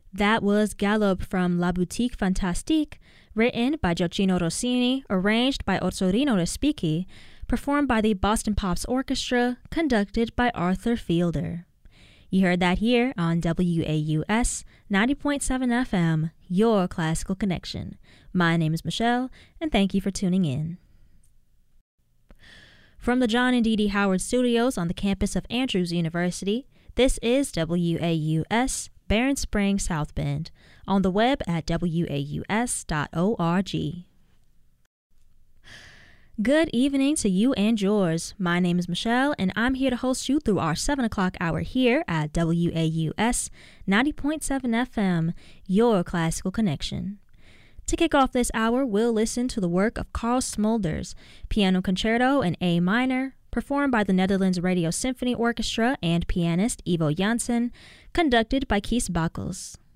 That was Galop from La Boutique Fantastique, written by Gioacchino Rossini, arranged by Orsorino Respighi, performed by the Boston Pops Orchestra, conducted by Arthur Fielder. You heard that here on WAUS 90.7 FM, your classical connection. My name is Michelle, and thank you for tuning in. From the John and Dee Dee Howard Studios on the campus of Andrews University, this is WAUS Barron Springs South Bend, on the web at waus.org. Good evening to you and yours. My name is Michelle, and I'm here to host you through our 7 o'clock hour here at WAUS 90.7 FM, your classical connection. To kick off this hour, we'll listen to the work of Carl Smulders, Piano Concerto in A minor, performed by the Netherlands Radio Symphony Orchestra and pianist Ivo Janssen, conducted by Kees Bakkels.